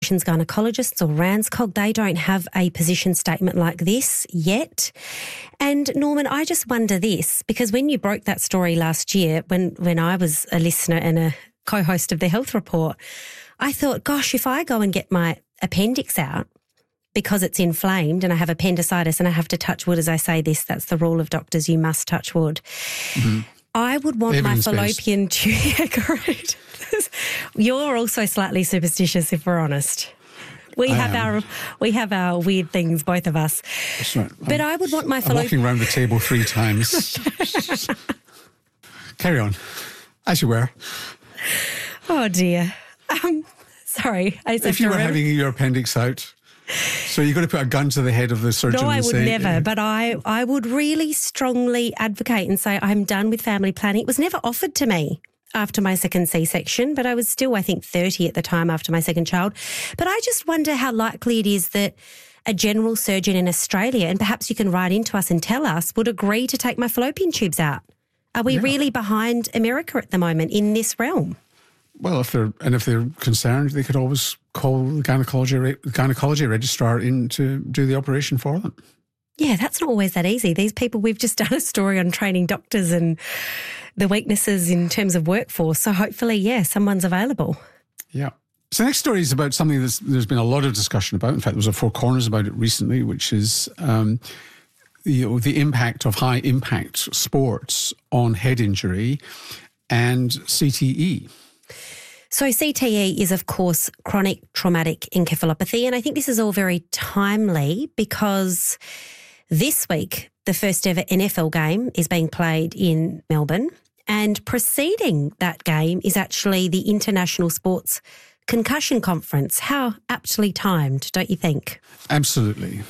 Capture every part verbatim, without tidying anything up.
Nations Gynecologists, or RANZCOG, they don't have a position statement like this yet. And Norman, I just wonder this, because when you broke that story last year, when, when I was a listener and a co-host of the Health Report, I thought, gosh, if I go and get my appendix out because it's inflamed and I have appendicitis and I have to touch wood, as I say this, that's the rule of doctors, you must touch wood. Mm-hmm. I would want my fallopian tube. Yeah, correct. You're also slightly superstitious, if we're honest. We I have am. our we have our weird things, both of us. That's right. But I'm, I would want my I'm fallopian... walking around the table three times. Carry on, as you were. Oh, dear. Um, sorry. I just if you were remember. having your appendix out... So you're going to put a gun to the head of the surgeon? No, I and would say, never. uh, but I, I would really strongly advocate and say I'm done with family planning. It was never offered to me after my second C-section, but I was still, I think, thirty at the time after my second child. But I just wonder how likely it is that a general surgeon in Australia, and perhaps you can write into us and tell us, would agree to take my fallopian tubes out. Are we yeah. really behind America at the moment in this realm? Well, if they're and if they're concerned, they could always call the gynecology gynecology registrar in to do the operation for them. Yeah, that's not always that easy. These people, we've just done a story on training doctors and the weaknesses in terms of workforce. So hopefully, yeah, someone's available. Yeah. So the next story is about something that's, there's been a lot of discussion about. In fact, there was a Four Corners about it recently, which is um, you know, the impact of high impact sports on head injury and C T E. So C T E is, of course, chronic traumatic encephalopathy. And I think this is all very timely because this week, the first ever N F L game is being played in Melbourne. And preceding that game is actually the International Sports Concussion Conference. How aptly timed, don't you think? Absolutely.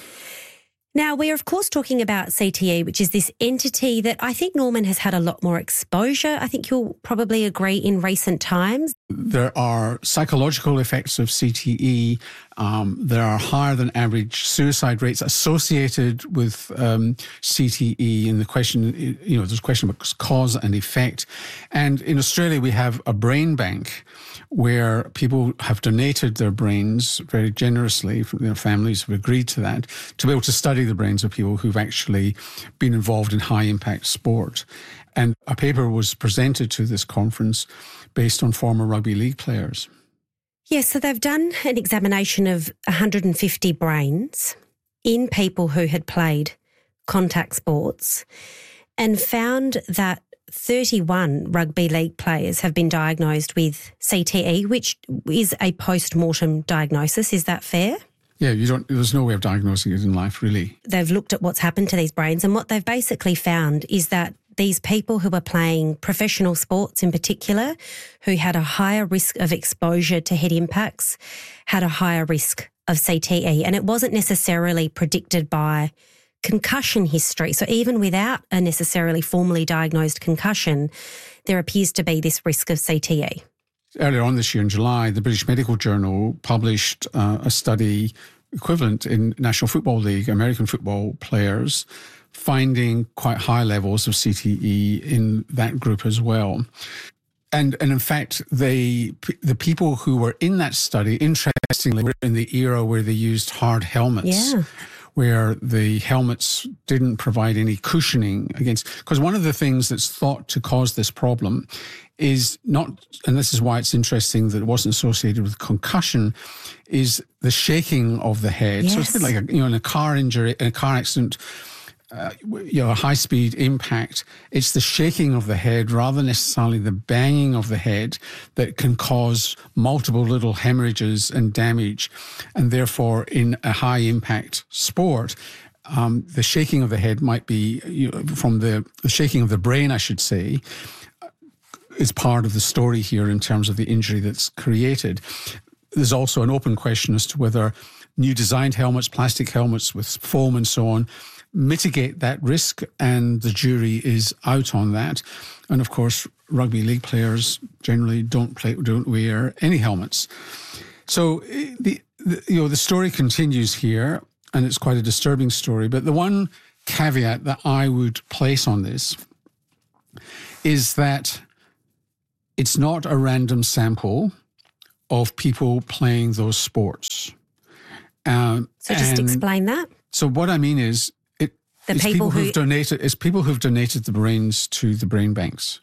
Now, we're of course talking about C T E, which is this entity that I think Norman has had a lot more exposure. I think you'll probably agree in recent times. There are psychological effects of C T E. Um, there are higher than average suicide rates associated with um, C T E. And the question, you know, there's a question about cause and effect. And in Australia, we have a brain bank where people have donated their brains very generously, their families have agreed to that, to be able to study the brains of people who've actually been involved in high-impact sport. And a paper was presented to this conference based on former rugby league players. Yes, so they've done an examination of one hundred fifty brains in people who had played contact sports and found that thirty-one rugby league players have been diagnosed with C T E, which is a post-mortem diagnosis. Is that fair? Yeah, you don't. There's no way of diagnosing it in life, really. They've looked at what's happened to these brains, and what they've basically found is that these people who are playing professional sports in particular, who had a higher risk of exposure to head impacts, had a higher risk of C T E. And it wasn't necessarily predicted by concussion history. So even without a necessarily formally diagnosed concussion, there appears to be this risk of C T E. Earlier on this year in July, the British Medical Journal published uh, a study equivalent in National Football League, American football players, finding quite high levels of C T E in that group as well. And and in fact, they the people who were in that study, interestingly, were in the era where they used hard helmets. Yeah. Where the helmets didn't provide any cushioning against, because one of the things that's thought to cause this problem is not, and this is why it's interesting that it wasn't associated with concussion, is the shaking of the head. Yes. So it's a bit like, a, you know, in a car injury, in a car accident, Uh, you know, a high-speed impact, it's the shaking of the head rather than necessarily the banging of the head that can cause multiple little hemorrhages and damage. And therefore, in a high-impact sport, um, the shaking of the head might be, you know, from the, the shaking of the brain, I should say, is part of the story here in terms of the injury that's created. There's also an open question as to whether new designed helmets, plastic helmets with foam and so on, mitigate that risk, and the jury is out on that. And of course, rugby league players generally don't play, don't wear any helmets. So the, the you know the story continues here, and it's quite a disturbing story. But the one caveat that I would place on this is that it's not a random sample of people playing those sports. Um, so just explain that. So what I mean is, it, the it's people, people who who've donated. It's people who've donated the brains to the brain banks,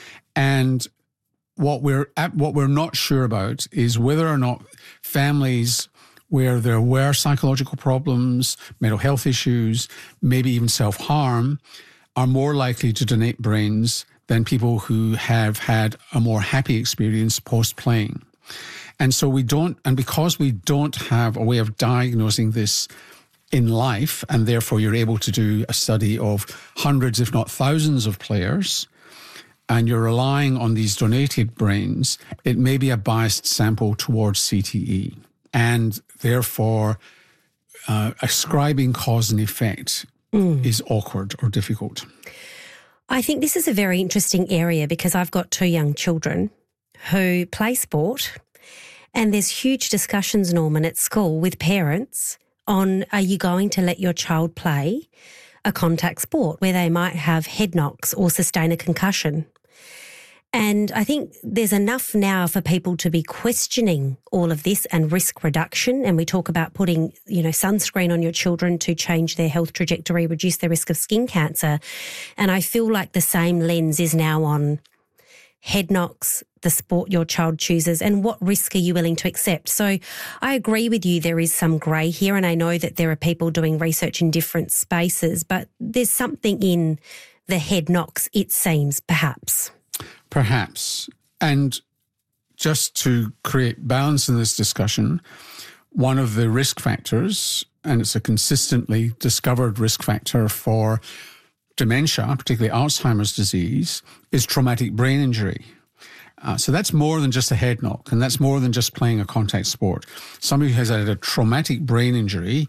and what we're at, what we're not sure about is whether or not families where there were psychological problems, mental health issues, maybe even self-harm, are more likely to donate brains than people who have had a more happy experience post-playing. And so we don't, and because we don't have a way of diagnosing this in life, and therefore you're able to do a study of hundreds, if not thousands of players, and you're relying on these donated brains, it may be a biased sample towards C T E. And therefore, uh, ascribing cause and effect mm. is awkward or difficult. I think this is a very interesting area because I've got two young children who play sport, and there's huge discussions, Norman, at school with parents on, are you going to let your child play a contact sport where they might have head knocks or sustain a concussion? And I think there's enough now for people to be questioning all of this and risk reduction. And we talk about putting, you know, sunscreen on your children to change their health trajectory, reduce their risk of skin cancer. And I feel like the same lens is now on head knocks, the sport your child chooses, and what risk are you willing to accept? So I agree with you, there is some grey here, and I know that there are people doing research in different spaces, but there's something in the head knocks, it seems, perhaps. Perhaps. And just to create balance in this discussion, one of the risk factors, and it's a consistently discovered risk factor for dementia, particularly Alzheimer's disease, is traumatic brain injury. Uh, so that's more than just a head knock, and that's more than just playing a contact sport. Somebody who has had a traumatic brain injury,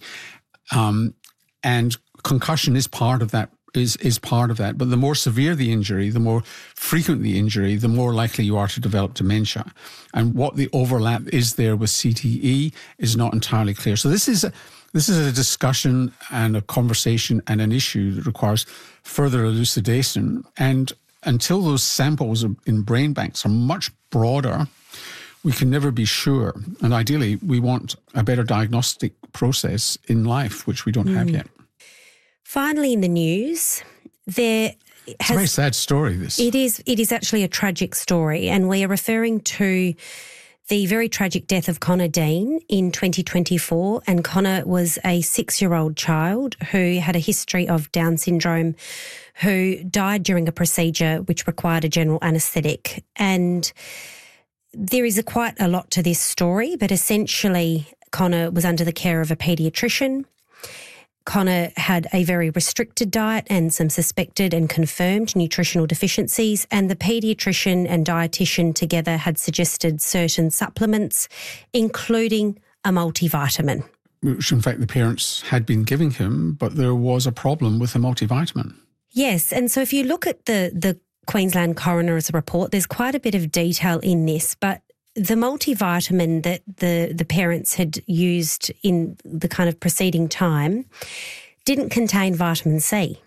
um, and concussion is part of that is is part of that. But the more severe the injury, the more frequent the injury, the more likely you are to develop dementia. And what the overlap is there with C T E is not entirely clear. So this is a, this is a discussion and a conversation and an issue that requires further elucidation. And until those samples in brain banks are much broader, we can never be sure. And ideally, we want a better diagnostic process in life, which we don't mm. have yet. Finally, in the news, there has... It's a very sad story, this. It is, it is actually a tragic story, and we are referring to the very tragic death of Connor Dean in twenty twenty-four. And Connor was a six-year-old child who had a history of Down syndrome, who died during a procedure which required a general anaesthetic. And there is a quite a lot to this story, but essentially Connor was under the care of a paediatrician. Connor had a very restricted diet and some suspected and confirmed nutritional deficiencies, and the paediatrician and dietitian together had suggested certain supplements, including a multivitamin. Which, in fact, the parents had been giving him, but there was a problem with the multivitamin. Yes, and so if you look at the, the Queensland Coroner's report, there's quite a bit of detail in this, but the multivitamin that the, the parents had used in the kind of preceding time didn't contain vitamin C.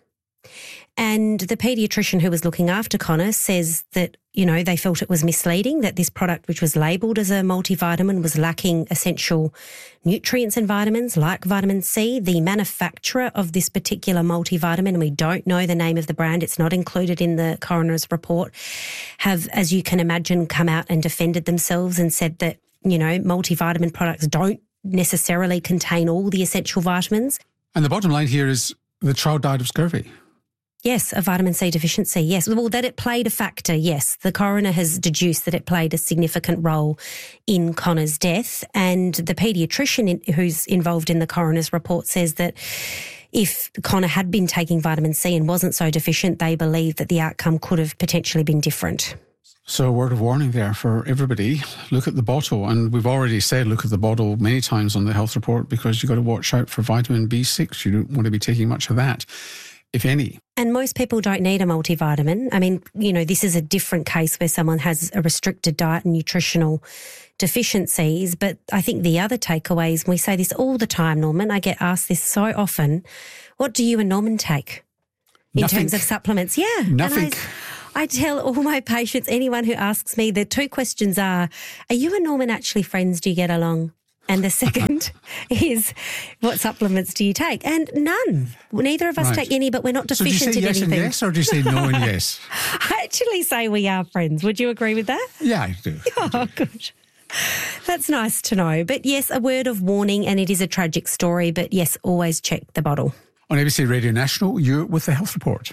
And the paediatrician who was looking after Connor says that, you know, they felt it was misleading, that this product, which was labelled as a multivitamin, was lacking essential nutrients and vitamins like vitamin C. The manufacturer of this particular multivitamin, and we don't know the name of the brand, it's not included in the coroner's report, have, as you can imagine, come out and defended themselves and said that, you know, multivitamin products don't necessarily contain all the essential vitamins. And the bottom line here is the child died of scurvy. Yes, a vitamin C deficiency, yes. Well, that it played a factor, yes. The coroner has deduced that it played a significant role in Connor's death, and the paediatrician who's involved in the coroner's report says that if Connor had been taking vitamin C and wasn't so deficient, they believe that the outcome could have potentially been different. So a word of warning there for everybody, look at the bottle. And we've already said look at the bottle many times on the health report, because you've got to watch out for vitamin B six. You don't want to be taking much of that, if any. And most people don't need a multivitamin. I mean, you know, this is a different case where someone has a restricted diet and nutritional deficiencies. But I think the other takeaway is, we say this all the time, Norman, I get asked this so often, what do you and Norman take in Nothing. terms of supplements? Yeah. Nothing. And I, I tell all my patients, anyone who asks me, the two questions are, are you and Norman actually friends? Do you get along? And the second is, what supplements do you take? And none. Neither of us Right. take any, but we're not deficient So do you say yes in anything. and yes, or do you say no and yes? I actually say we are friends. Would you agree with that? Yeah, I do. Oh, good. That's nice to know. But yes, a word of warning, and it is a tragic story, but yes, always check the bottle. On A B C Radio National, you're with the Health Report.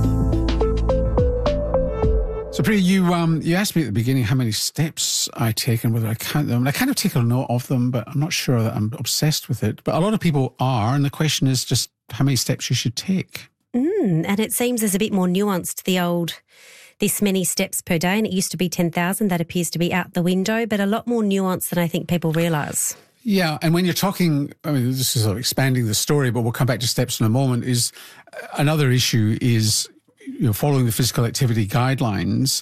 So, Priya, you um, you asked me at the beginning how many steps I take and whether I count them. And I kind of take a note of them, but I'm not sure that I'm obsessed with it. But a lot of people are, and the question is just how many steps you should take. Mm, and it seems there's a bit more nuanced, the old this many steps per day, and it used to be ten thousand. That appears to be out the window, but a lot more nuanced than I think people realise. Yeah, and when you're talking, I mean, this is sort of expanding the story, but we'll come back to steps in a moment, is another issue is, you know, following the physical activity guidelines,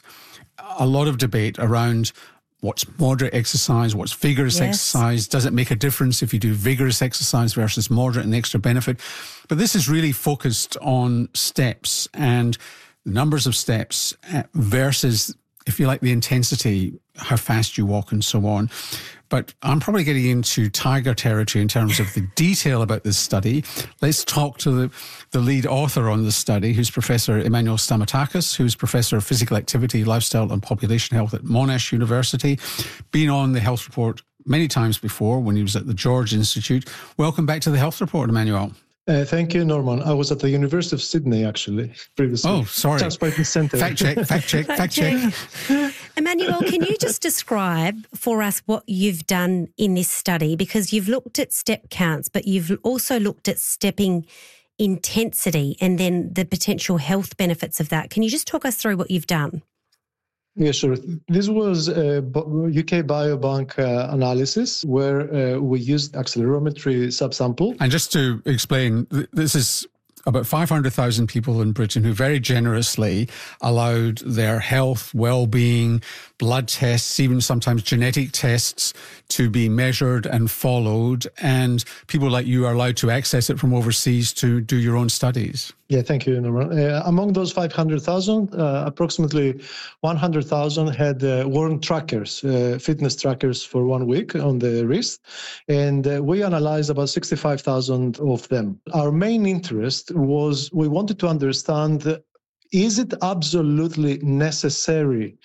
a lot of debate around what's moderate exercise, what's vigorous Yes. exercise. Does it make a difference if you do vigorous exercise versus moderate and the extra benefit? But this is really focused on steps and numbers of steps versus, if you like, the intensity, how fast you walk and so on. But I'm probably getting into tiger territory in terms of the detail about this study. Let's talk to the, the lead author on the study, who's Professor Emmanuel Stamatakis, who's Professor of Physical Activity, Lifestyle and Population Health at Monash University. Been on the Health Report many times before when he was at the George Institute. Welcome back to the Health Report, Emmanuel. Uh, thank you, Norman. I was at the University of Sydney, actually, previously. Oh, sorry. Transplanting Centre. Fact check, fact check, fact check. Emmanuel, can you just describe for us what you've done in this study? Because you've looked at step counts, but you've also looked at stepping intensity and then the potential health benefits of that. Can you just talk us through what you've done? Yeah, sure. This was a U K Biobank uh, analysis where uh, we used accelerometry subsample. And just to explain, th- this is about five hundred thousand people in Britain who very generously allowed their health, well-being, blood tests, even sometimes genetic tests to be measured and followed. And people like you are allowed to access it from overseas to do your own studies. Yeah, thank you, Norman. Uh, among those five hundred thousand, uh, approximately one hundred thousand had uh, worn trackers, uh, fitness trackers for one week on the wrist. And uh, we analyzed about sixty-five thousand of them. Our main interest was we wanted to understand, uh, is it absolutely necessary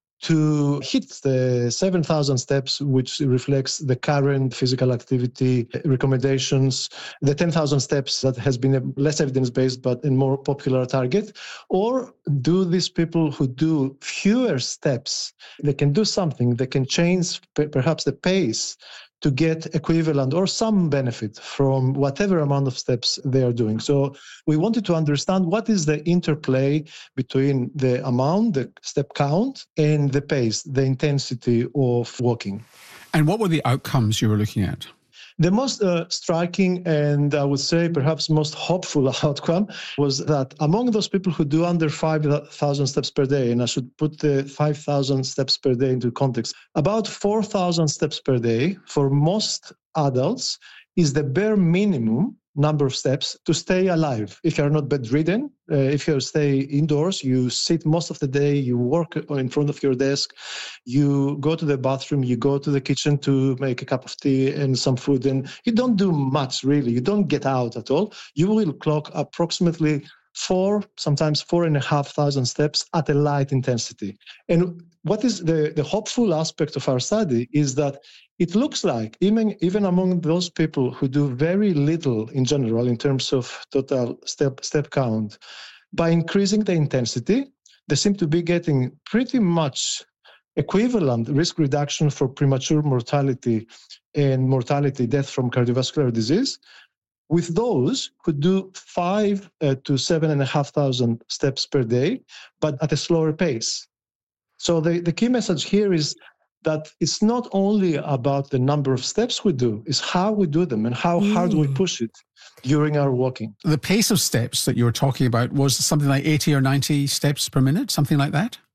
to hit the seven thousand steps, which reflects the current physical activity recommendations, the ten thousand steps that has been a less evidence-based but a more popular target? Or do these people who do fewer steps, they can do something, they can change perhaps the pace to get equivalent or some benefit from whatever amount of steps they are doing. So we wanted to understand what is the interplay between the amount, the step count, and the pace, the intensity of walking. And what were the outcomes you were looking at? The most uh, striking and I would say perhaps most hopeful outcome was that among those people who do under five thousand steps per day, and I should put the five thousand steps per day into context, about four thousand steps per day for most adults is the bare minimum number of steps to stay alive. If you're not bedridden, uh, if you stay indoors, you sit most of the day, you work in front of your desk, you go to the bathroom, you go to the kitchen to make a cup of tea and some food, and you don't do much really. You don't get out at all. You will clock approximately four, sometimes four and a half thousand steps at a light intensity. And what is the, the hopeful aspect of our study is that it looks like even, even among those people who do very little in general in terms of total step, step count, by increasing the intensity, they seem to be getting pretty much equivalent risk reduction for premature mortality and mortality, death from cardiovascular disease, with those who do five uh, to seven and a half thousand steps per day, but at a slower pace. So the, the key message here is that it's not only about the number of steps we do, it's how we do them and how mm. hard we push it during our walking. The pace of steps that you were talking about was something like eighty or ninety steps per minute, something like that?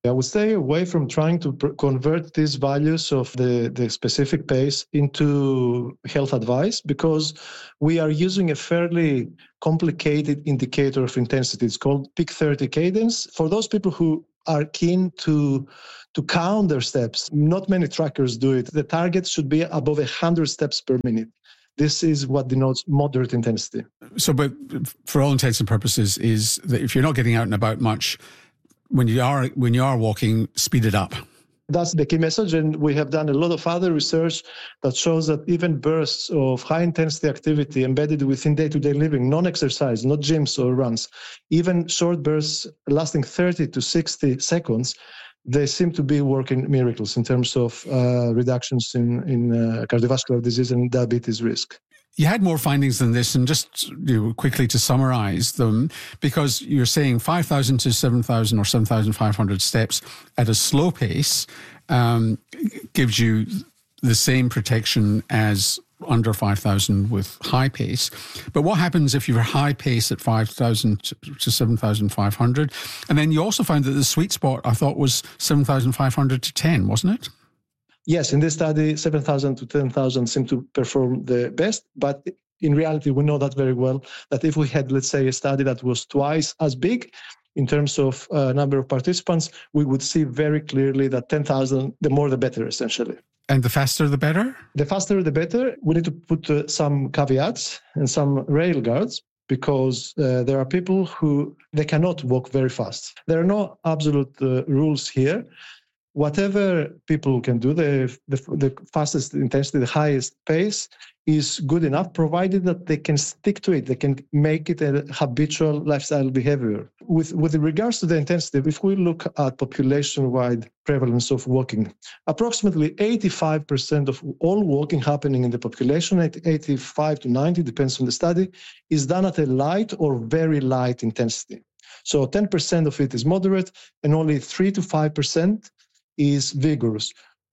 I would stay away from trying to pr- convert these values of the, the specific pace into health advice, because we are using a fairly complicated indicator of intensity. It's called peak thirty cadence. For those people who are keen to, to count their steps, not many trackers do it. The target should be above one hundred steps per minute. This is what denotes moderate intensity. So, but for all intents and purposes, is that if you're not getting out and about much, when you are when you are walking, speed it up. That's the key message, and we have done a lot of other research that shows that even bursts of high-intensity activity embedded within day-to-day living, non-exercise, not gyms or runs, even short bursts lasting thirty to sixty seconds, they seem to be working miracles in terms of uh, reductions in, in uh, cardiovascular disease and diabetes risk. You had more findings than this, and just you know, quickly to summarize them, because you're saying five thousand to seven thousand or seven thousand five hundred steps at a slow pace um, gives you the same protection as under five thousand with high pace. But what happens if you're high pace at five thousand to seven thousand five hundred? And then you also found that the sweet spot, I thought, was seven thousand five hundred to ten, wasn't it? Yes, in this study, seven thousand to ten thousand seem to perform the best, but in reality, we know that very well, that if we had, let's say, a study that was twice as big in terms of uh, number of participants, we would see very clearly that ten thousand, the more the better, essentially. And the faster the better? The faster the better. We need to put uh, some caveats and some rail guards, because uh, there are people who, they cannot walk very fast. There are no absolute uh, rules here. Whatever people can do, the, the the fastest intensity, the highest pace is good enough, provided that they can stick to it. They can make it a habitual lifestyle behavior. With, with regards to the intensity, if we look at population-wide prevalence of walking, approximately eighty-five percent of all walking happening in the population, eighty-five to ninety, depends on the study, is done at a light or very light intensity. So ten percent of it is moderate, and only three to five percent is vigorous.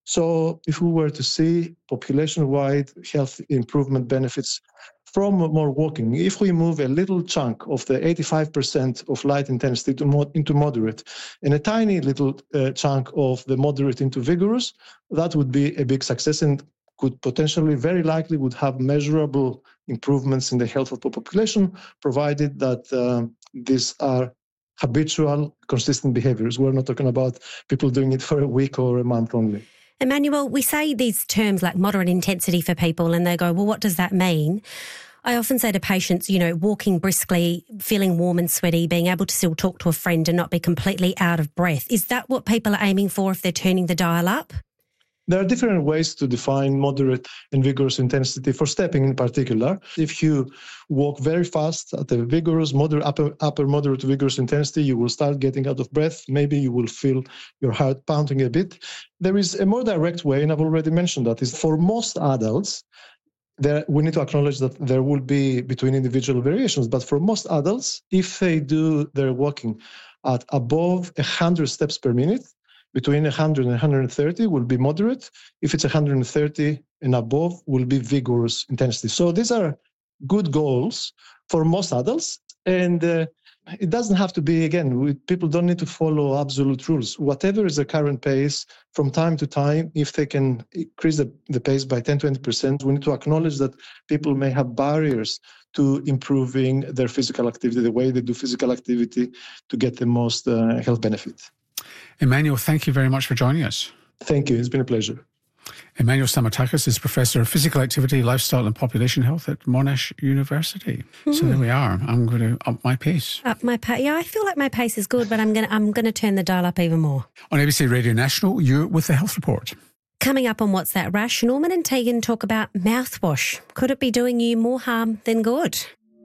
So if we were to see population-wide health improvement benefits from more walking, if we move a little chunk of the eighty-five percent of light intensity to mo- into moderate, and a tiny little uh, chunk of the moderate into vigorous, that would be a big success and could potentially, very likely, would have measurable improvements in the health of the population, provided that uh, these are habitual, consistent behaviors. We're not talking about people doing it for a week or a month only. Emmanuel, we say these terms like moderate intensity for people and they go, well, what does that mean? I often say to patients, you know, walking briskly, feeling warm and sweaty, being able to still talk to a friend and not be completely out of breath. Is that what people are aiming for if they're turning the dial up? There are different ways to define moderate and vigorous intensity for stepping in particular. If you walk very fast at a vigorous, moderate, upper, upper moderate vigorous intensity, you will start getting out of breath. Maybe you will feel your heart pounding a bit. There is a more direct way, and I've already mentioned that, is for most adults, there, we need to acknowledge that there will be between individual variations, but for most adults, if they do their walking at above one hundred steps per minute, between one hundred and one hundred thirty will be moderate. If it's one hundred thirty and above, will be vigorous intensity. So these are good goals for most adults. And uh, it doesn't have to be, again, we, people don't need to follow absolute rules. Whatever is the current pace, from time to time, if they can increase the, the pace by ten, twenty percent, we need to acknowledge that people may have barriers to improving their physical activity, the way they do physical activity to get the most uh, health benefit. Emmanuel, thank you very much for joining us. Thank you. It's been a pleasure. Emmanuel Stamatakis is Professor of Physical Activity, Lifestyle and Population Health at Monash University. Mm. So there we are. I'm going to up my pace. Up my pace. Yeah, I feel like my pace is good, but I'm going to I'm going to turn the dial up even more. On A B C Radio National, you're with the Health Report. Coming up on What's That Rush, Norman and Tegan talk about mouthwash. Could it be doing you more harm than good?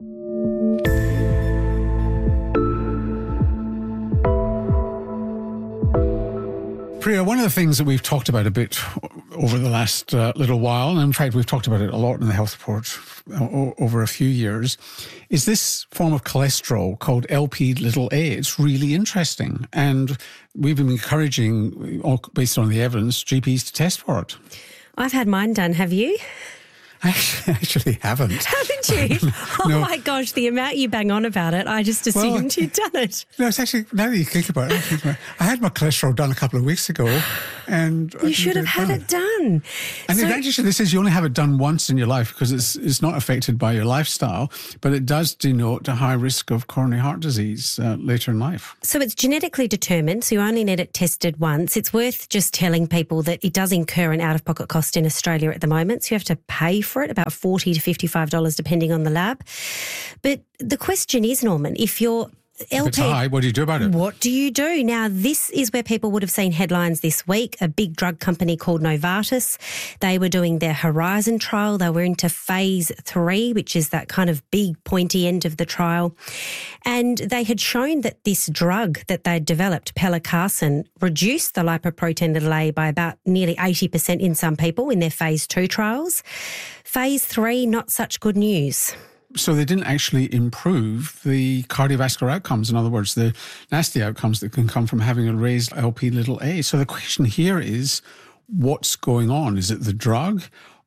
Priya, one of the things that we've talked about a bit over the last uh, little while, and in fact we've talked about it a lot in the Health Report o- over a few years, is this form of cholesterol called L P little a. It's really interesting, and we've been encouraging, based on the evidence, G Ps to test for it. I've had mine done, have you? I actually, actually haven't. Haven't you? Oh No. my gosh, the amount you bang on about it, I just assumed Well, you'd done it. No, it's actually, now that you think about it, I, think about it, I had my cholesterol done a couple of weeks ago, and I You should have didn't had get it done. And the So- advantage of this is you only have it done once in your life because it's it's not affected by your lifestyle, but it does denote a high risk of coronary heart disease uh, later in life. So it's genetically determined, so you only need it tested once. It's worth just telling people that it does incur an out-of-pocket cost in Australia at the moment, so you have to pay for it, about forty to fifty-five dollars depending on the lab. But the question is, Norman, if you're L P, If it's high, what do you do about it? what do you do? Now, this is where people would have seen headlines this week. A big drug company called Novartis, they were doing their Horizon trial. They were into phase three, which is that kind of big pointy end of the trial. And they had shown that this drug that they'd developed, pelacarsen, reduced the lipoprotein little a by about nearly eighty percent in some people in their phase two trials. Phase three, not such good news. So they didn't actually improve the cardiovascular outcomes. In other words, the nasty outcomes that can come from having a raised L P little a. So the question here is, what's going on? Is it the drug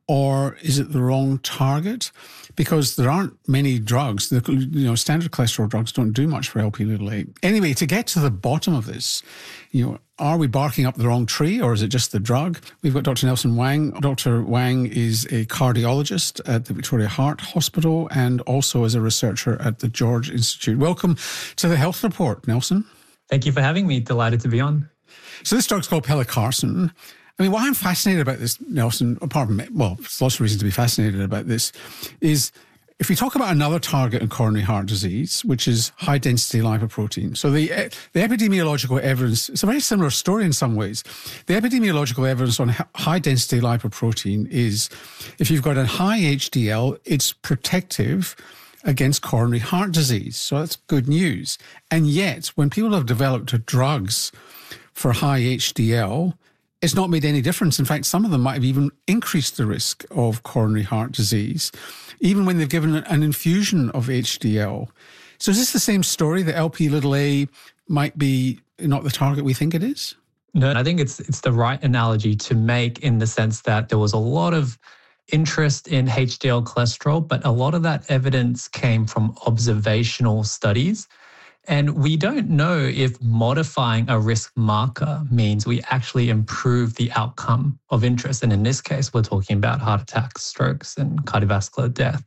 or is it the wrong target? Because there aren't many drugs. The, you know, standard cholesterol drugs don't do much for L P little a. Anyway, to get to the bottom of this, you know, are we barking up the wrong tree or is it just the drug? We've got Doctor Nelson Wang. Doctor Wang is a cardiologist at the Victoria Heart Hospital and also is a researcher at the George Institute. Welcome to the Health Report, Nelson. Thank you for having me. Delighted to be on. So this drug's called pelacarsen. I mean, why I'm fascinated about this, Nelson, apart from, well, there's lots of reasons to be fascinated about this, is if we talk about another target in coronary heart disease, which is high-density lipoprotein. So the the epidemiological evidence, it's a very similar story in some ways. The epidemiological evidence on high-density lipoprotein is if you've got a high H D L, it's protective against coronary heart disease. So that's good news. And yet, when people have developed drugs for high H D L, it's not made any difference. In fact, some of them might have even increased the risk of coronary heart disease, even when they've given an infusion of H D L. So is this the same story that L P little a might be not the target we think it is? No, I think it's it's the right analogy to make in the sense that there was a lot of interest in H D L cholesterol, but a lot of that evidence came from observational studies. And we don't know if modifying a risk marker means we actually improve the outcome of interest. And in this case, we're talking about heart attacks, strokes, and cardiovascular death.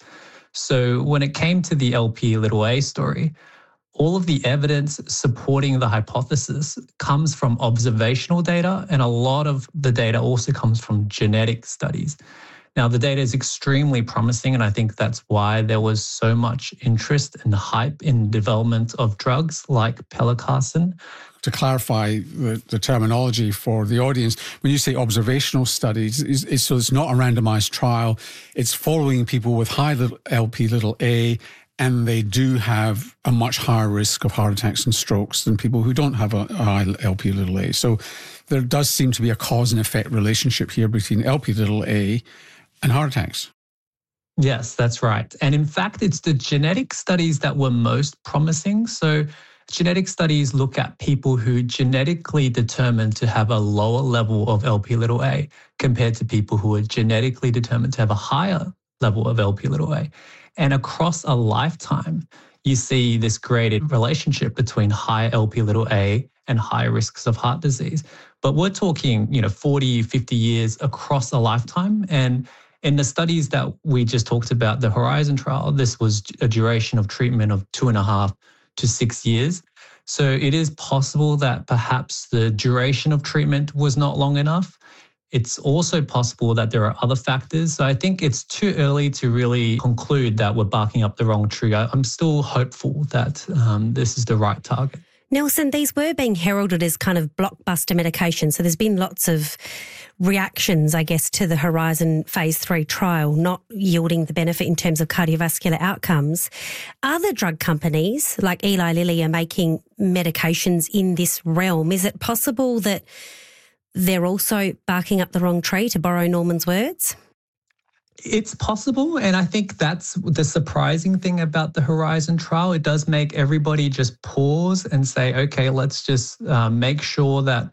So when it came to the L P little a story, all of the evidence supporting the hypothesis comes from observational data, and a lot of the data also comes from genetic studies. Now, the data is extremely promising, and I think that's why there was so much interest and hype in development of drugs like pelacarsen. To clarify the, the terminology for the audience, when you say observational studies, it's, it's, so it's not a randomized trial. It's following people with high little L P little a, and they do have a much higher risk of heart attacks and strokes than people who don't have a, a high L P little a. So there does seem to be a cause and effect relationship here between L P little a and heart attacks. Yes, that's right. And in fact, it's the genetic studies that were most promising. So genetic studies look at people who genetically determined to have a lower level of L P little a compared to people who are genetically determined to have a higher level of L P little a. And across a lifetime, you see this graded relationship between high L P little a and high risks of heart disease. But we're talking, you know, forty, fifty years across a lifetime. And in the studies that we just talked about, the Horizon trial, this was a duration of treatment of two and a half to six years. So it is possible that perhaps the duration of treatment was not long enough. It's also possible that there are other factors. So I think it's too early to really conclude that we're barking up the wrong tree. I'm still hopeful that um, this is the right target. Nelson, these were being heralded as kind of blockbuster medications. So there's been lots of reactions, I guess, to the Horizon phase three trial, not yielding the benefit in terms of cardiovascular outcomes. Other drug companies like Eli Lilly are making medications in this realm. Is it possible that they're also barking up the wrong tree, to borrow Norman's words? It's possible, and I think that's the surprising thing about the Horizon trial. It does make everybody just pause and say, okay, let's just uh, make sure that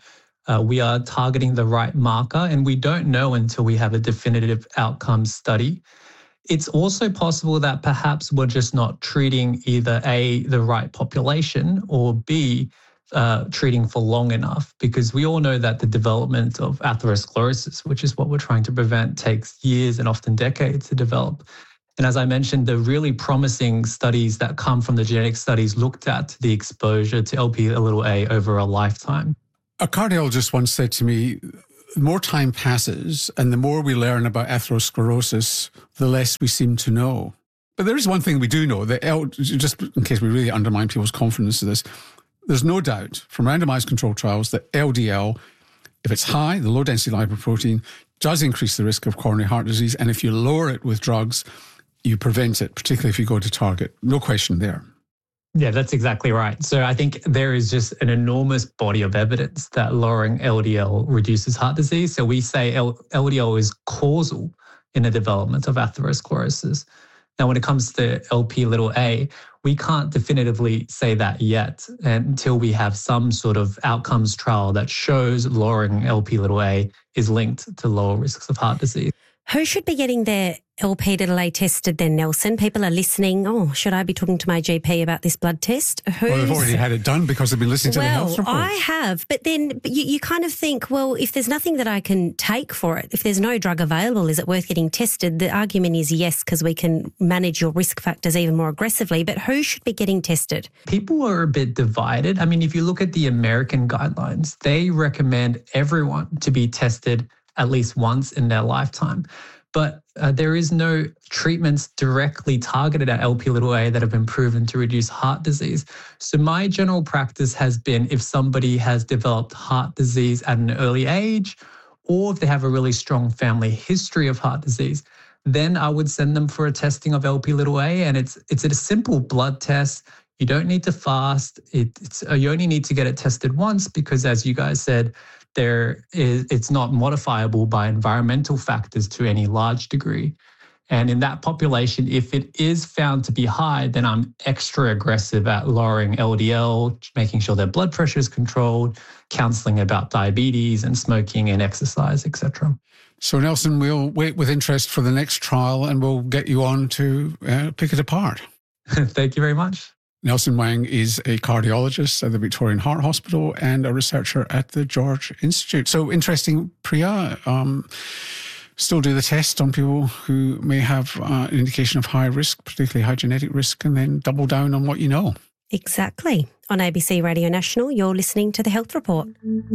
Uh, we are targeting the right marker, and we don't know until we have a definitive outcomes study. It's also possible that perhaps we're just not treating either A, the right population, or B, uh, treating for long enough, because we all know that the development of atherosclerosis, which is what we're trying to prevent, takes years and often decades to develop. And as I mentioned, the really promising studies that come from the genetic studies looked at the exposure to L P little a over a lifetime. A cardiologist once said to me, the more time passes and the more we learn about atherosclerosis, the less we seem to know. But there is one thing we do know, that L, just in case we really undermine people's confidence in this, there's no doubt from randomized controlled trials that L D L, if it's high, the low-density lipoprotein, does increase the risk of coronary heart disease. And if you lower it with drugs, you prevent it, particularly if you go to target. No question there. Yeah, that's exactly right. So I think there is just an enormous body of evidence that lowering L D L reduces heart disease. So we say L- LDL is causal in the development of atherosclerosis. Now, when it comes to L P little a, we can't definitively say that yet until we have some sort of outcomes trial that shows lowering L P little a is linked to lower risks of heart disease. Who should be getting their L P little a tested then, Nelson? People are listening, oh, should I be talking to my G P about this blood test? Who's... Well, they've already had it done because they've been listening to well, the health reports. I have, but then you, you kind of think, well, if there's nothing that I can take for it, if there's no drug available, is it worth getting tested? The argument is yes, because we can manage your risk factors even more aggressively, but who should be getting tested? People are a bit divided. I mean, if you look at the American guidelines, they recommend everyone to be tested at least once in their lifetime. But uh, there is no treatments directly targeted at L P little a that have been proven to reduce heart disease. So my general practice has been if somebody has developed heart disease at an early age, or if they have a really strong family history of heart disease, then I would send them for a testing of L P little a. And it's it's a simple blood test. You don't need to fast. It, it's, you only need to get it tested once because, as you guys said, there is, it's not modifiable by environmental factors to any large degree. And in that population, if it is found to be high, then I'm extra aggressive at lowering L D L, making sure their blood pressure is controlled, counseling about diabetes and smoking and exercise, et cetera. So, Nelson, we'll wait with interest for the next trial and we'll get you on to uh, pick it apart. Thank you very much. Nelson Wang is a cardiologist at the Victorian Heart Hospital and a researcher at the George Institute. So interesting, Priya. Um, still do the test on people who may have uh, an indication of high risk, particularly high genetic risk, and then double down on what you know. Exactly. On A B C Radio National, you're listening to The Health Report.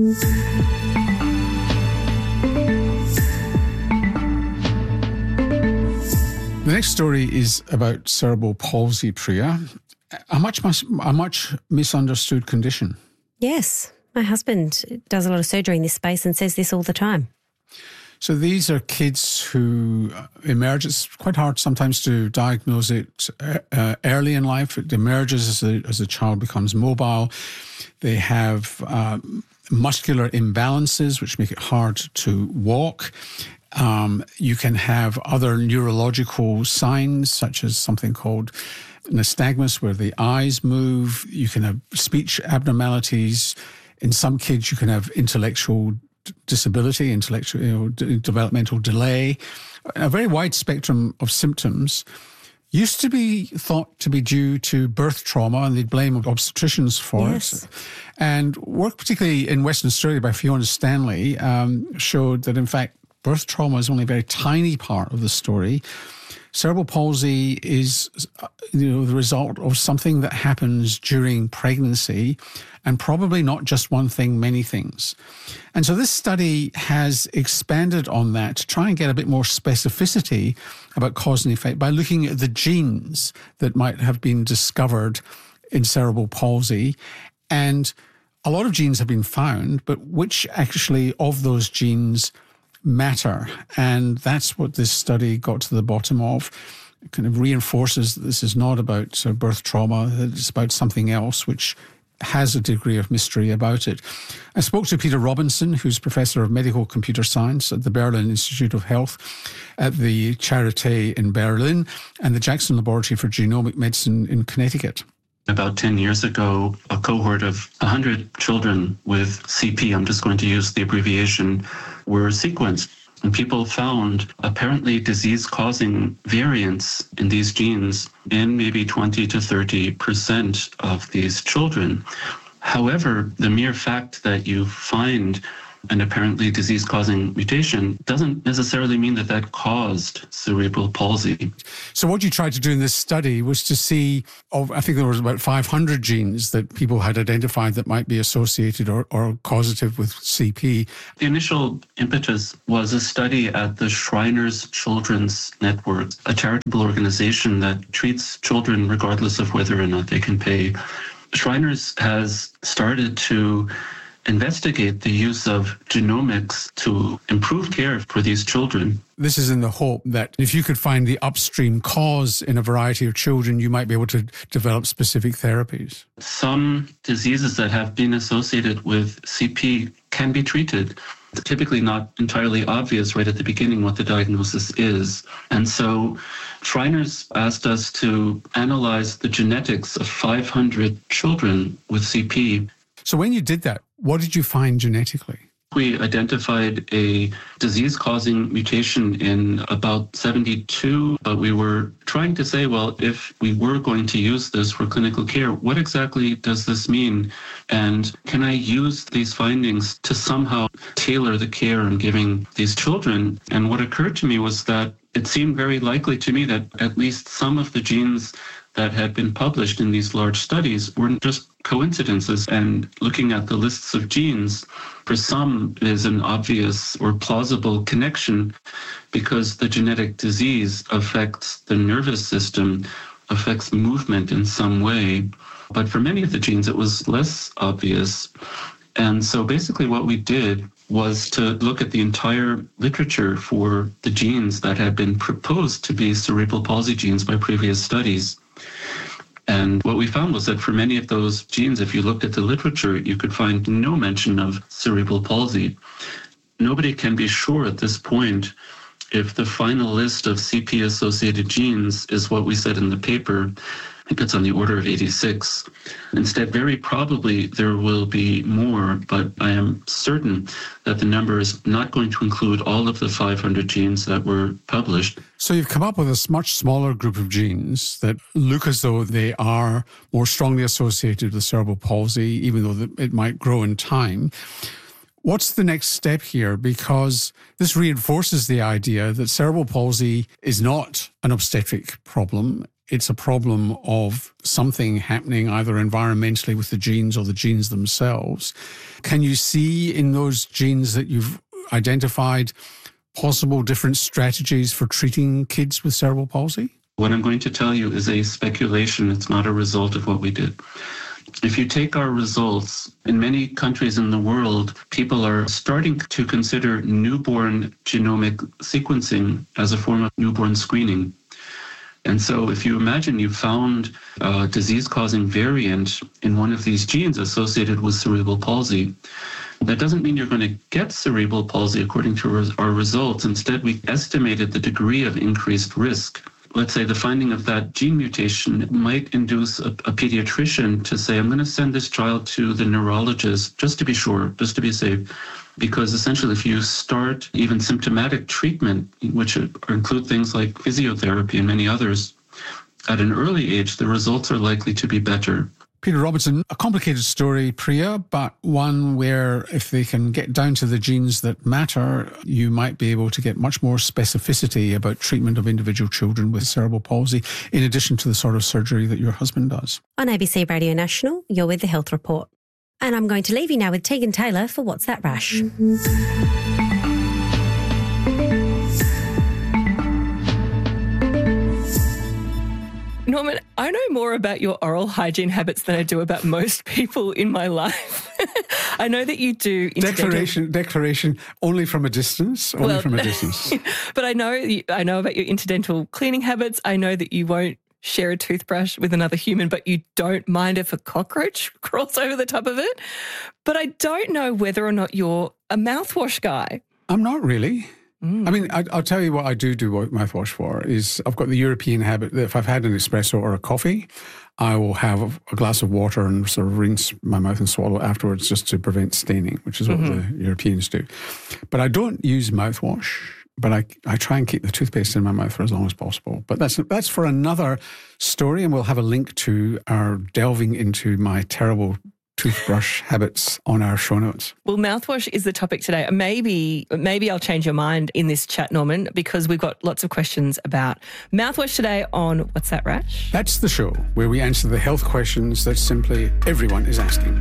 The next story is about cerebral palsy, Priya. A much, a much misunderstood condition. Yes. My husband does a lot of surgery in this space and says this all the time. So these are kids who emerge. It's quite hard sometimes to diagnose it uh, early in life. It emerges as a, as a child becomes mobile. They have uh, muscular imbalances, which make it hard to walk. Um, you can have other neurological signs, such as something called nystagmus, where the eyes move. You can have speech abnormalities. In some kids, you can have intellectual d- disability, intellectual you know, d- developmental delay. A very wide spectrum of symptoms. Used to be thought to be due to birth trauma, and they'd blame obstetricians for yes. it. And work, particularly in Western Australia by Fiona Stanley, um, showed that, in fact, birth trauma is only a very tiny part of the story. Cerebral palsy is, you know, the result of something that happens during pregnancy, and probably not just one thing, many things. And so this study has expanded on that to try and get a bit more specificity about cause and effect by looking at the genes that might have been discovered in cerebral palsy. And a lot of genes have been found, but which actually of those genes matter? And that's what this study got to the bottom of. It kind of reinforces that this is not about uh, birth trauma, that it's about something else, which has a degree of mystery about it. I spoke to Peter Robinson, who's Professor of Medical Computer Science at the Berlin Institute of Health at the Charité in Berlin and the Jackson Laboratory for Genomic Medicine in Connecticut. About ten years ago, a cohort of one hundred children with C P, I'm just going to use the abbreviation, were sequenced. And people found apparently disease-causing variants in these genes in maybe twenty to thirty percent of these children. However, the mere fact that you find an apparently disease-causing mutation doesn't necessarily mean that that caused cerebral palsy. So what you tried to do in this study was to see, oh, I think there was about five hundred genes that people had identified that might be associated or, or causative with C P. The initial impetus was a study at the Shriners Children's Network, a charitable organization that treats children regardless of whether or not they can pay. Shriners has started to investigate the use of genomics to improve care for these children. This is in the hope that if you could find the upstream cause in a variety of children, you might be able to develop specific therapies. Some diseases that have been associated with C P can be treated. It's typically not entirely obvious right at the beginning what the diagnosis is. And so Shriners asked us to analyze the genetics of five hundred children with C P. So when you did that, what did you find genetically? We identified a disease-causing mutation in about seventy-two, but we were trying to say, well, if we were going to use this for clinical care, what exactly does this mean? And can I use these findings to somehow tailor the care I'm giving these children? And what occurred to me was that it seemed very likely to me that at least some of the genes that had been published in these large studies weren't just coincidences. And looking at the lists of genes, for some is an obvious or plausible connection because the genetic disease affects the nervous system, affects movement in some way. But for many of the genes, it was less obvious. And so basically what we did was to look at the entire literature for the genes that had been proposed to be cerebral palsy genes by previous studies. And what we found was that for many of those genes, if you looked at the literature, you could find no mention of cerebral palsy. Nobody can be sure at this point if the final list of C P-associated genes is what we said in the paper. I think it's on the order of eighty-six. Instead, very probably there will be more, but I am certain that the number is not going to include all of the five hundred genes that were published. So you've come up with a much smaller group of genes that look as though they are more strongly associated with cerebral palsy, even though it might grow in time. What's the next step here? Because this reinforces the idea that cerebral palsy is not an obstetric problem. It's a problem of something happening either environmentally with the genes or the genes themselves. Can you see in those genes that you've identified possible different strategies for treating kids with cerebral palsy? What I'm going to tell you is a speculation. It's not a result of what we did. If you take our results, in many countries in the world, people are starting to consider newborn genomic sequencing as a form of newborn screening. And so if you imagine you found a disease-causing variant in one of these genes associated with cerebral palsy, that doesn't mean you're going to get cerebral palsy according to our results. Instead, we estimated the degree of increased risk. Let's say the finding of that gene mutation might induce a, a pediatrician to say, I'm going to send this child to the neurologist just to be sure, just to be safe. Because essentially, if you start even symptomatic treatment, which include things like physiotherapy and many others, at an early age, the results are likely to be better. Peter Robertson, a complicated story, Priya, but one where if they can get down to the genes that matter, you might be able to get much more specificity about treatment of individual children with cerebral palsy, in addition to the sort of surgery that your husband does. On A B C Radio National, you're with The Health Report. And I'm going to leave you now with Tegan Taylor for What's That Rash? Norman, I know more about your oral hygiene habits than I do about most people in my life. I know that you do... Declaration, declaration, only from a distance, only well, from a distance. But I know, I know about your incidental cleaning habits. I know that you won't share a toothbrush with another human, but you don't mind if a cockroach crawls over the top of it. But I don't know whether or not you're a mouthwash guy. I'm not really. Mm. I mean, I, I'll tell you what I do do mouthwash for is I've got the European habit that if I've had an espresso or a coffee, I will have a glass of water and sort of rinse my mouth and swallow afterwards just to prevent staining, which is what mm-hmm. the Europeans do. But I don't use mouthwash, but I, I try and keep the toothpaste in my mouth for as long as possible. But that's that's for another story, and we'll have a link to our delving into my terrible toothbrush habits on our show notes. Well, mouthwash is the topic today. Maybe maybe I'll change your mind in this chat, Norman, because we've got lots of questions about mouthwash today on What's That Rash? That's the show where we answer the health questions that simply everyone is asking.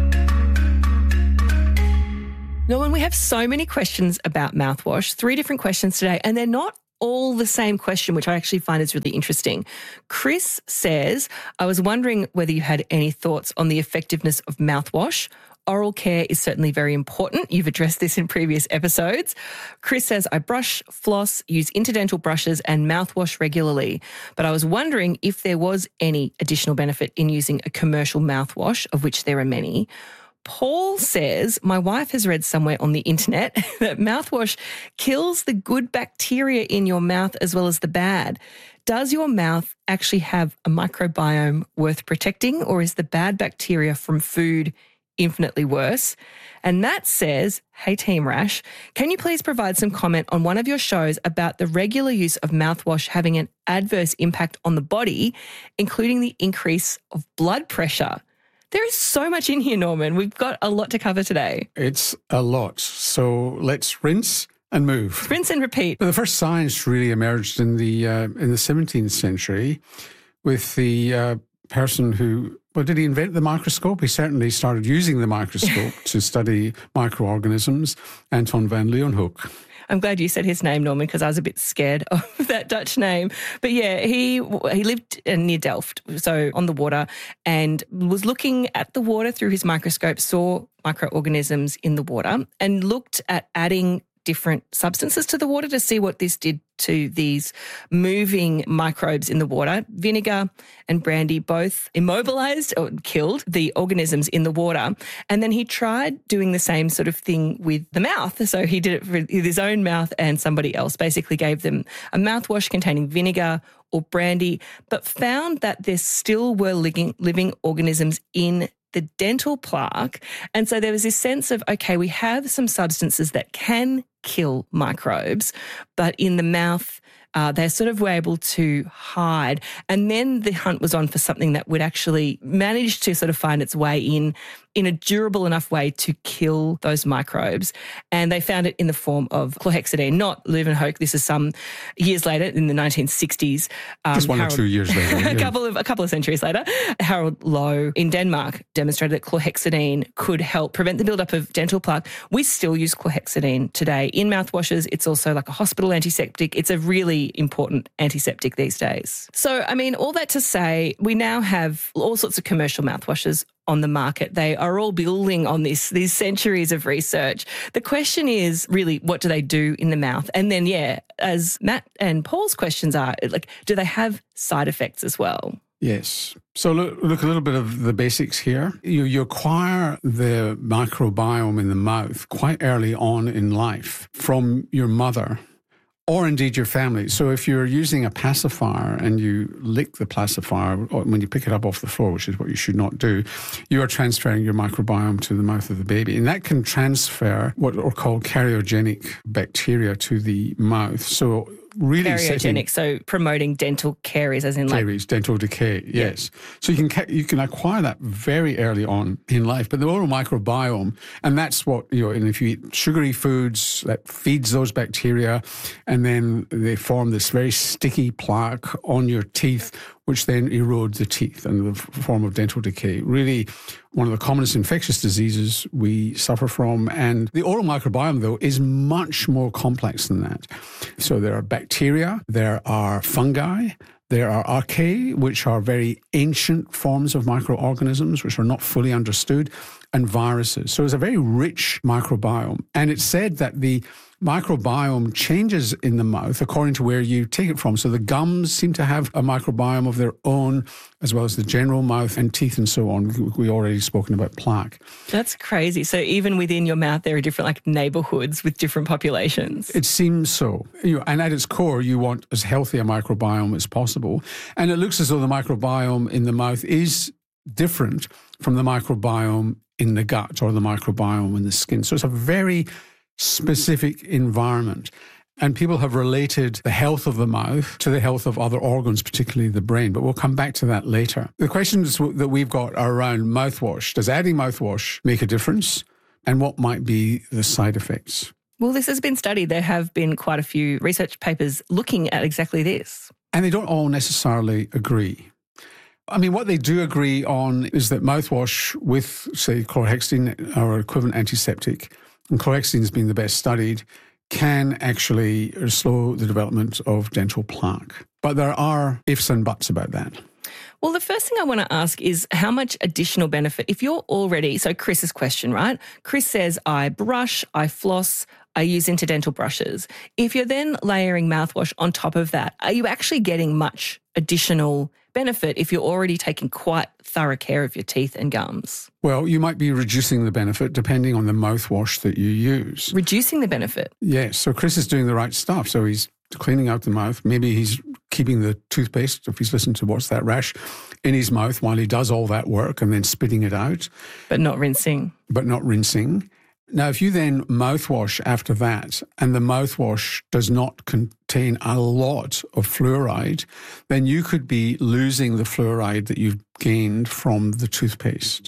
Norman, we have so many questions about mouthwash, three different questions today, and they're not all the same question, which I actually find is really interesting. Chris says, I was wondering whether you had any thoughts on the effectiveness of mouthwash. Oral care is certainly very important. You've addressed this in previous episodes. Chris says, I brush, floss, use interdental brushes and mouthwash regularly, but I was wondering if there was any additional benefit in using a commercial mouthwash, of which there are many. Paul says, my wife has read somewhere on the internet that mouthwash kills the good bacteria in your mouth as well as the bad. Does your mouth actually have a microbiome worth protecting, or is the bad bacteria from food infinitely worse? And Matt says, hey Team Rash, can you please provide some comment on one of your shows about the regular use of mouthwash having an adverse impact on the body, including the increase of blood pressure? There is so much in here, Norman. We've got a lot to cover today. It's a lot. So let's rinse and move. Rinse and repeat. The first science really emerged in the uh, in the seventeenth century with the uh, person who, well, did he invent the microscope? He certainly started using the microscope to study microorganisms, Anton van Leeuwenhoek. I'm glad you said his name, Norman, because I was a bit scared of that Dutch name. But yeah, he he lived near Delft, so on the water, and was looking at the water through his microscope, saw microorganisms in the water, and looked at adding different substances to the water to see what this did to these moving microbes in the water. Vinegar and brandy both immobilized or killed the organisms in the water. And then he tried doing the same sort of thing with the mouth. So he did it with his own mouth, and somebody else basically gave them a mouthwash containing vinegar or brandy, but found that there still were living, living organisms in the dental plaque. And so there was this sense of, okay, we have some substances that can kill microbes, but in the mouth, uh, they sort of were able to hide. And then the hunt was on for something that would actually manage to sort of find its way in in a durable enough way to kill those microbes. And they found it in the form of chlorhexidine, not Leeuwenhoek. This is some years later in the nineteen sixties. Um, Just one Harold, or two years later. Yeah. a couple of a couple of centuries later, Harold Lowe in Denmark demonstrated that chlorhexidine could help prevent the buildup of dental plaque. We still use chlorhexidine today in mouthwashes. It's also like a hospital antiseptic. It's a really important antiseptic these days. So, I mean, all that to say, we now have all sorts of commercial mouthwashes on the market. They are all building on this, these centuries of research. The question is really, what do they do in the mouth? And then, yeah, as Matt and Paul's questions are, like, do they have side effects as well? Yes. So look, look a little bit of the basics here. You, you acquire the microbiome in the mouth quite early on in life from your mother, or indeed your family. So if you're using a pacifier and you lick the pacifier when you pick it up off the floor, which is what you should not do, you are transferring your microbiome to the mouth of the baby. And that can transfer what are called karyogenic bacteria to the mouth. So really karyogenic, so promoting dental caries, as in like caries, dental decay. Yes, yeah. So you can you can acquire that very early on in life. But the oral microbiome, and that's what you know. And if you eat sugary foods, that feeds those bacteria, and then they form this very sticky plaque on your teeth, which then erodes the teeth in the form of dental decay. Really, one of the commonest infectious diseases we suffer from. And the oral microbiome, though, is much more complex than that. So there are bacteria, there are fungi, there are archaea, which are very ancient forms of microorganisms, which are not fully understood. and viruses. So it's a very rich microbiome. And it's said that the microbiome changes in the mouth according to where you take it from. So the gums seem to have a microbiome of their own, as well as the general mouth and teeth and so on. We already spoken about plaque. That's crazy. So even within your mouth, there are different like neighborhoods with different populations. It seems so. You know, and at its core, you want as healthy a microbiome as possible. And it looks as though the microbiome in the mouth is different from the microbiome in the gut or the microbiome in the skin. So it's a very specific environment. And people have related the health of the mouth to the health of other organs, particularly the brain. But we'll come back to that later. The questions that we've got are around mouthwash. Does adding mouthwash make a difference? And what might be the side effects? Well, this has been studied. There have been quite a few research papers looking at exactly this. And they don't all necessarily agree. I mean, what they do agree on is that mouthwash with, say, chlorhexidine or equivalent antiseptic, and chlorhexidine has been the best studied, can actually slow the development of dental plaque. But there are ifs and buts about that. Well, the first thing I want to ask is how much additional benefit, if you're already, so Chris's question, right? Chris says, I brush, I floss, I use interdental brushes. If you're then layering mouthwash on top of that, are you actually getting much additional benefit if you're already taking quite thorough care of your teeth and gums? Well, you might be reducing the benefit depending on the mouthwash that you use. Reducing the benefit? Yes. So Chris is doing the right stuff. So he's cleaning out the mouth. Maybe he's keeping the toothpaste, if he's listened to What's That Rash, in his mouth while he does all that work and then spitting it out. But not rinsing. But not rinsing. Now, if you then mouthwash after that and the mouthwash does not contain a lot of fluoride, then you could be losing the fluoride that you've gained from the toothpaste.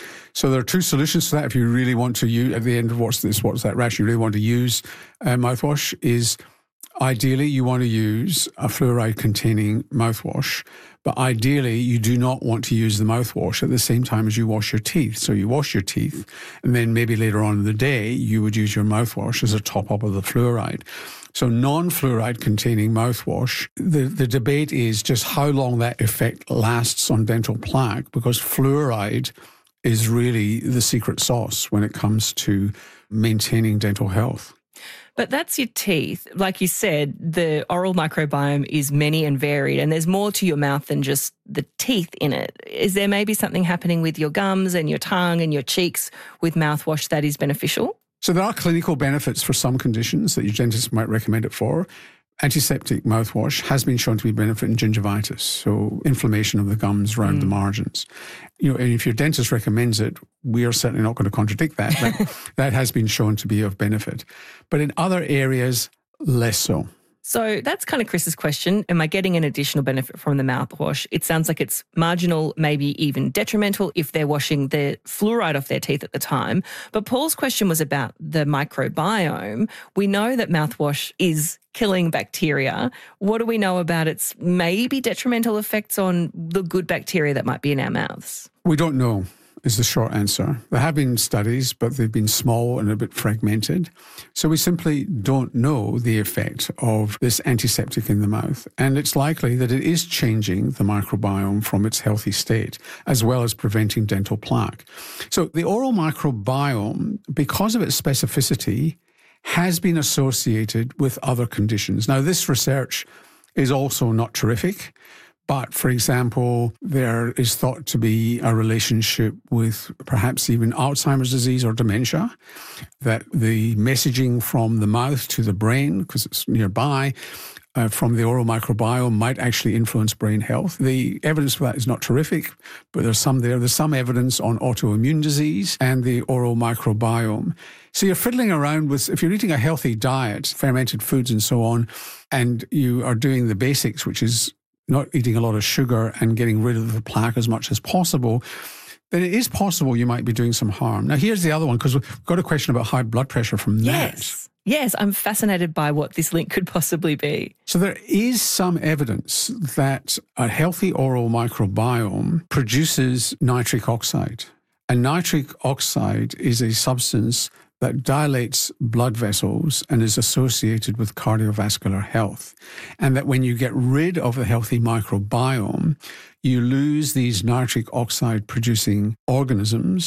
So there are two solutions to that. If you really want to use, at the end of What's This, What's That Rash, you really want to use uh, mouthwash, is ideally you want to use a fluoride-containing mouthwash. But ideally, you do not want to use the mouthwash at the same time as you wash your teeth. So you wash your teeth, and then maybe later on in the day, you would use your mouthwash as a top-up of the fluoride. So non-fluoride containing mouthwash, the, the debate is just how long that effect lasts on dental plaque, because fluoride is really the secret sauce when it comes to maintaining dental health. But that's your teeth. Like you said, the oral microbiome is many and varied, and there's more to your mouth than just the teeth in it. Is there maybe something happening with your gums and your tongue and your cheeks with mouthwash that is beneficial? So there are clinical benefits for some conditions that your dentist might recommend it for. Antiseptic mouthwash has been shown to be benefit in gingivitis, so inflammation of the gums around mm. the margins. You know, and if your dentist recommends it, we are certainly not going to contradict that. That, that has been shown to be of benefit. But in other areas, less so. So that's kind of Chris's question. Am I getting an additional benefit from the mouthwash? It sounds like it's marginal, maybe even detrimental if they're washing the fluoride off their teeth at the time. But Paul's question was about the microbiome. We know that mouthwash is killing bacteria. What do we know about its maybe detrimental effects on the good bacteria that might be in our mouths? We don't know, is the short answer. There have been studies, but they've been small and a bit fragmented. So we simply don't know the effect of this antiseptic in the mouth. And it's likely that it is changing the microbiome from its healthy state, as well as preventing dental plaque. So the oral microbiome, because of its specificity, has been associated with other conditions. Now, this research is also not terrific. But, for example, there is thought to be a relationship with perhaps even Alzheimer's disease or dementia, that the messaging from the mouth to the brain, because it's nearby, uh, from the oral microbiome might actually influence brain health. The evidence for that is not terrific, but there's some there. There's some evidence on autoimmune disease and the oral microbiome. So you're fiddling around with, if you're eating a healthy diet, fermented foods and so on, and you are doing the basics, which is not eating a lot of sugar and getting rid of the plaque as much as possible, then it is possible you might be doing some harm. Now, here's the other one, because we've got a question about high blood pressure from yes. that. Yes, I'm fascinated by what this link could possibly be. So there is some evidence that a healthy oral microbiome produces nitric oxide. And nitric oxide is a substance that dilates blood vessels and is associated with cardiovascular health. And that when you get rid of a healthy microbiome, you lose these nitric oxide producing organisms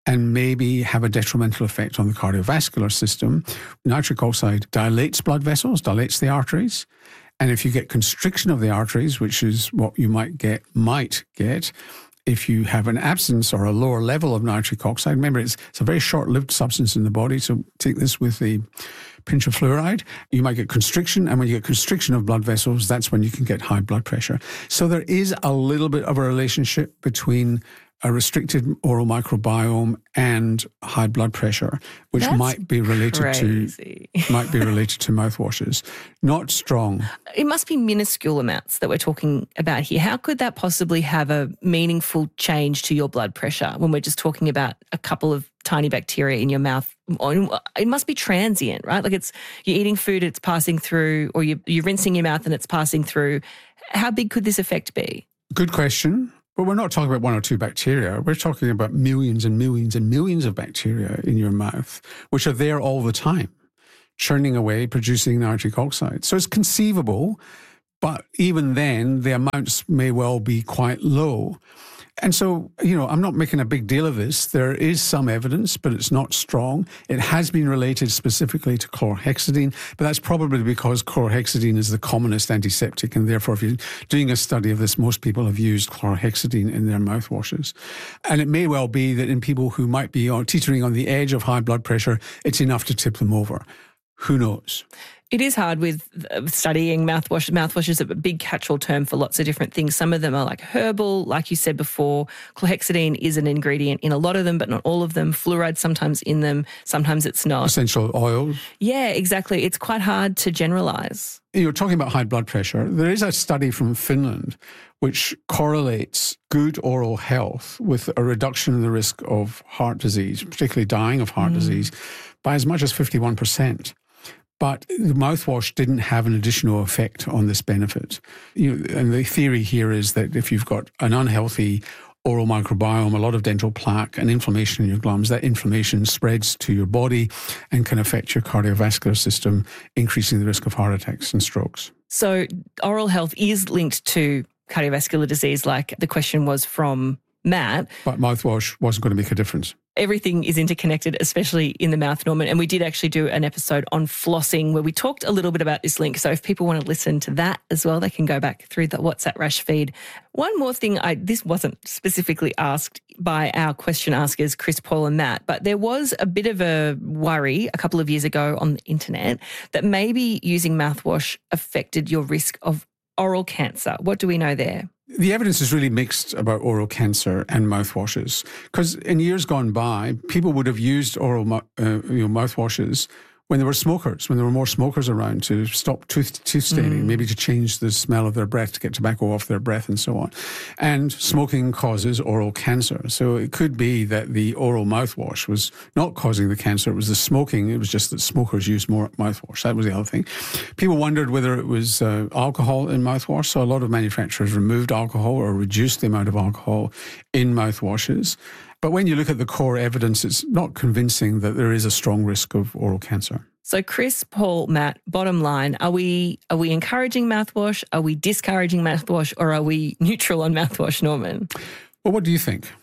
and maybe have a detrimental effect on the cardiovascular system. Nitric oxide dilates blood vessels, dilates the arteries. And if you get constriction of the arteries, which is what you might get, might get, if you have an absence or a lower level of nitric oxide, remember it's, it's a very short-lived substance in the body, so take this with a pinch of fluoride, you might get constriction, and when you get constriction of blood vessels, that's when you can get high blood pressure. So there is a little bit of a relationship between a restricted oral microbiome and high blood pressure, which That's might be related crazy. to might be related to mouthwashes. Not strong. It must be minuscule amounts that we're talking about here. How could that possibly have a meaningful change to your blood pressure when we're just talking about a couple of tiny bacteria in your mouth? It must be transient, right? Like it's you're eating food, it's passing through, or you're, you're rinsing your mouth and it's passing through. How big could this effect be? Good question. But we're not talking about one or two bacteria. We're talking about millions and millions and millions of bacteria in your mouth, which are there all the time, churning away, producing nitric oxide. So it's conceivable, but even then, the amounts may well be quite low. And so, you know, I'm not making a big deal of this. There is some evidence, but it's not strong. It has been related specifically to chlorhexidine, but that's probably because chlorhexidine is the commonest antiseptic, and therefore, if you're doing a study of this, most people have used chlorhexidine in their mouthwashes. And it may well be that in people who might be teetering on the edge of high blood pressure, it's enough to tip them over. Who knows? It is hard with studying mouthwash. Mouthwash is a big catch-all term for lots of different things. Some of them are like herbal, like you said before. Chlorhexidine is an ingredient in a lot of them, but not all of them. Fluoride sometimes in them, sometimes it's not. Essential oils. Yeah, exactly. It's quite hard to generalise. You're talking about high blood pressure. There is a study from Finland which correlates good oral health with a reduction in the risk of heart disease, particularly dying of heart mm. disease, by as much as fifty-one percent. But the mouthwash didn't have an additional effect on this benefit. You know, and the theory here is that if you've got an unhealthy oral microbiome, a lot of dental plaque and inflammation in your gums, that inflammation spreads to your body and can affect your cardiovascular system, increasing the risk of heart attacks and strokes. So oral health is linked to cardiovascular disease, like the question was from Matt. But mouthwash wasn't going to make a difference. Everything is interconnected, especially in the mouth, Norman. And we did actually do an episode on flossing where we talked a little bit about this link. So if people want to listen to that as well, they can go back through the What's That Rash feed. One more thing, I this wasn't specifically asked by our question askers, Chris, Paul and Matt, but there was a bit of a worry a couple of years ago on the internet that maybe using mouthwash affected your risk of oral cancer. What do we know there? The evidence is really mixed about oral cancer and mouthwashes, because in years gone by, people would have used oral uh, you know, mouthwashes when there were smokers, when there were more smokers around to stop tooth, tooth staining, mm. maybe to change the smell of their breath, to get tobacco off their breath and so on. And smoking causes oral cancer. So it could be that the oral mouthwash was not causing the cancer, it was the smoking, it was just that smokers used more mouthwash. That was the other thing. People wondered whether it was uh, alcohol in mouthwash, so a lot of manufacturers removed alcohol or reduced the amount of alcohol in mouthwashes. But when you look at the core evidence, it's not convincing that there is a strong risk of oral cancer. So Chris, Paul, Matt, bottom line, are we are we encouraging mouthwash? Are we discouraging mouthwash? Or are we neutral on mouthwash, Norman? Well, what do you think?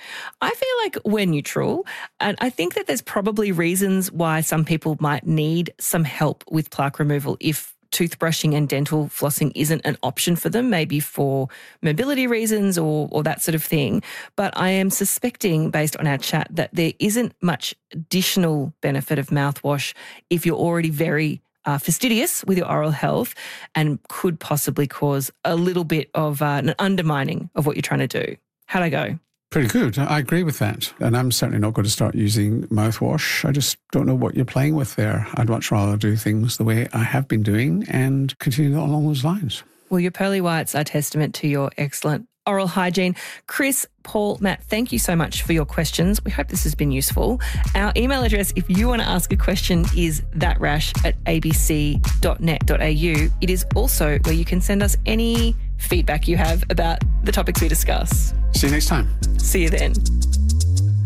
I feel like we're neutral. And I think that there's probably reasons why some people might need some help with plaque removal if toothbrushing and dental flossing isn't an option for them, maybe for mobility reasons or or that sort of thing. But I am suspecting, based on our chat, that there isn't much additional benefit of mouthwash if you're already very uh, fastidious with your oral health, and could possibly cause a little bit of uh, an undermining of what you're trying to do. How'd I go? Pretty good. I agree with that. And I'm certainly not going to start using mouthwash. I just don't know what you're playing with there. I'd much rather do things the way I have been doing and continue along those lines. Well, your pearly whites are testament to your excellent oral hygiene. Chris, Paul, Matt, thank you so much for your questions. We hope this has been useful. Our email address, if you want to ask a question, is thatrash at a b c dot net dot a u. It is also where you can send us any feedback you have about the topics we discuss. See you next time. See you then.